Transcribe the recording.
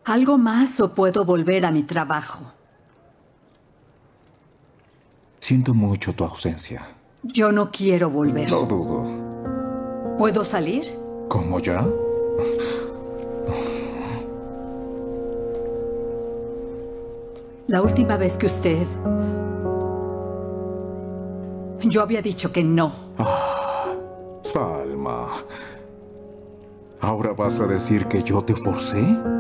¿Algo más o puedo volver a mi trabajo? Siento mucho tu ausencia. Yo no quiero volver. No dudo. ¿Puedo salir? ¿Cómo ya? La última vez que usted... Yo había dicho que no. Salma. ¿Ahora vas a decir que yo te forcé?